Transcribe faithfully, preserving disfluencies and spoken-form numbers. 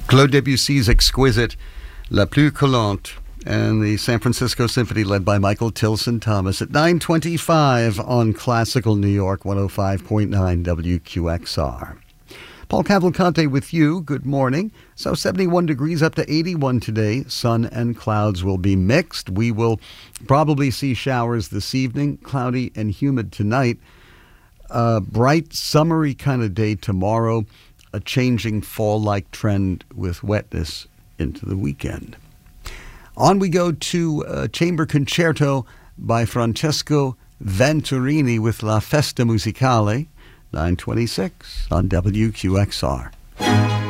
Claude Debussy's exquisite La Plus Collante, and the San Francisco Symphony led by Michael Tilson Thomas at nine twenty-five on Classical New York one oh five point nine W Q X R. Paul Cavalcante with you. Good morning. So seventy-one degrees up to eighty-one today. Sun and clouds will be mixed. We will probably see showers this evening. Cloudy and humid tonight. A bright, summery kind of day tomorrow. A changing fall-like trend with wetness into the weekend. On we go to a chamber concerto by Francesco Venturini with La Festa Musicale, nine twenty-six on W Q X R.